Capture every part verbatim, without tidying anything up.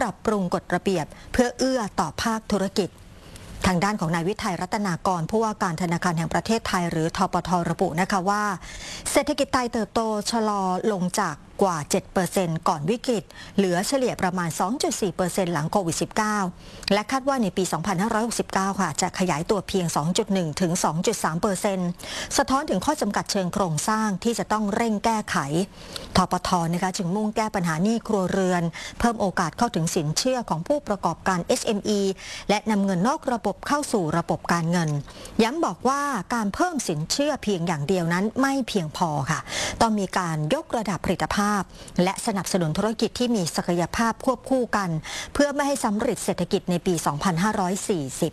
รับปรุงกฎระเบียบเพื่อเอื้อต่อภาคธุรกิจทางด้านของนายวิทัยรัตนากรผู้ว่าการธนาคารแห่งประเทศไทยหรือธปท.ระบุนะคะว่าเศรษฐกิจไทยเติบโตชะลอลงจากกว่า เจ็ดเปอร์เซ็นต์ ก่อนวิกฤตเหลือเฉลี่ยประมาณ สองจุดสี่เปอร์เซ็นต์ หลังโควิด สิบเก้า และคาดว่าในปี สองพันห้าร้อยหกสิบเก้า ค่ะจะขยายตัวเพียง สองจุดหนึ่ง ถึง สองจุดสามเปอร์เซ็นต์ สะท้อนถึงข้อจำกัดเชิงโครงสร้างที่จะต้องเร่งแก้ไขธปท.นะคะจึงมุ่งแก้ปัญหาหนี้ครัวเรือนเพิ่มโอกาสเข้าถึงสินเชื่อของผู้ประกอบการ เอส เอ็ม อี และนำเงินนอกระบบเข้าสู่ระบบการเงินย้ำบอกว่าการเพิ่มสินเชื่อเพียงอย่างเดียวนั้นไม่เพียงพอค่ะต้องมีการยกระดับผลิตภาพและสนับสนุนธุรกิจที่มีศักยภาพควบคู่กันเพื่อไม่ให้สำเร็จเศรษฐกิจในปี สองพันห้าร้อยสี่สิบ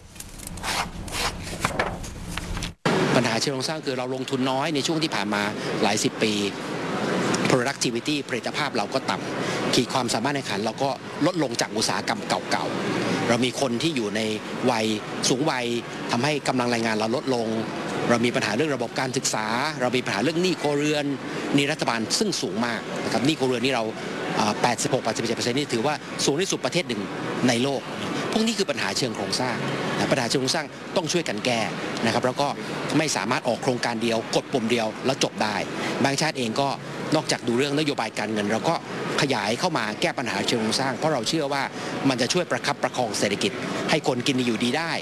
ปัญหาเชิงโครงสร้างคือเราลงทุนน้อยในช่วงที่ผ่านมาหลายสิบปี productivity ผลิตภาพเราก็ต่ำขีดความสามารถในขันเราก็ลดลงจากอุตสาหกรรมเก่าๆเรามีคนที่อยู่ในวัยสูงวัยทำให้กำลังแรงงานเราลดลงเรามีปัญหาเรื่องระบบการศึกษาเรามีปัญหาเรื่องหนี้ครัวเรือนหนี้รัฐบาลซึ่งสูงมากนะครับหนี้ครัวเรือนนี่เรา แปดสิบหก แปดสิบเจ็ดเปอร์เซ็นต์ นี่ถือว่าสูงที่สุดประเทศหนึ่งในโลกพวกนี้คือปัญหาเชิงโครงสร้างปัญหาเชิงโครงสร้างต้องช่วยกันแก้นะครับแล้วก็ไม่สามารถออกโครงการเดียวกดปุ่มเดียวแล้วจบได้แบงก์ชาติเองก็นอกจากดูเรื่องนโยบายการเงินเราก็ขยายเข้ามาแก้ปัญหาเชิงโครงสร้างเพราะเราเชื่อว่ามันจะช่วยประคับประคองเศรษฐกิจให้คนกินดีอยู่ดีได้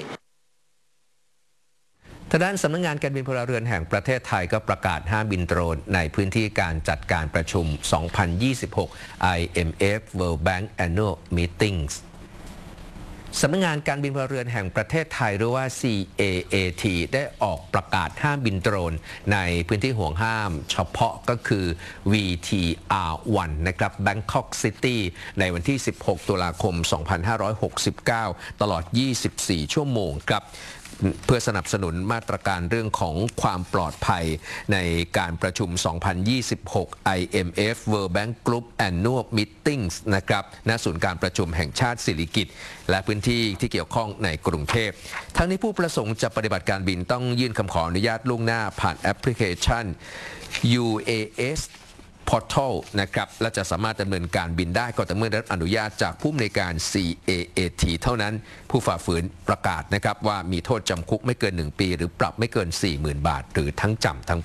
ทางด้านสำนักงานการบินพลเรือนแห่งประเทศไทยก็ประกาศห้ามบินโดรนในพื้นที่การจัดการประชุม สองพันยี่สิบหก ไอ เอ็ม เอฟ World Bank Annual Meetings สำนักงานการบินพลเรือนแห่งประเทศไทยหรือว่า ซี เอ เอ ที ได้ออกประกาศห้ามบินโดรนในพื้นที่ห่วงห้ามเฉพาะก็คือ วี ที อาร์ วัน นะครับ Bangkok City ในวันที่ สิบหก ตุลาคม สองพันห้าร้อยหกสิบเก้า ตลอด ยี่สิบสี่ ชั่วโมงครับเพื่อสนับสนุนมาตรการเรื่องของความปลอดภัยในการประชุม สองพันยี่สิบหก ไอ เอ็ม เอฟ World Bank Group Annual Meetings นะครับณศูนย์การประชุมแห่งชาติสิริกิติ์และพื้นที่ที่เกี่ยวข้องในกรุงเทพทั้งนี้ผู้ประสงค์จะปฏิบัติการบินต้องยื่นคำขออนุญาตล่วงหน้าผ่านแอปพลิเคชัน ยู เอ เอสPortal นะครับและจะสามารถดำเนินการบินได้ก็แต่เมื่อได้รับอนุญาตจากผู้อำนวยการ ซี เอ เอ ที เท่านั้นผู้ฝ่าฝืนประกาศนะครับว่ามีโทษจำคุกไม่เกินหนึ่งปีหรือปรับไม่เกิน สี่หมื่น บาทหรือทั้งจำทั้ง